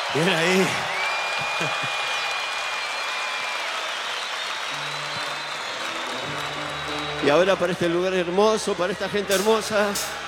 Bien ahí. Y ahora para este lugar hermoso, para esta gente hermosa.